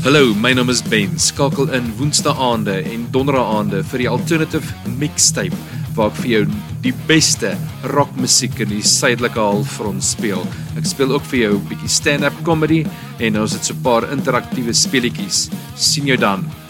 Hallo, my naam is Ben. Skakel in woensdaande en donderdaande vir die Alternative Mixtape, waar ek vir jou die beste rockmusiek in die suidelike halfrond speel. Ek speel ook vir jou 'n bietjie stand-up comedy en ons het so 'n paar interaktiewe speletjies. Sien jou dan.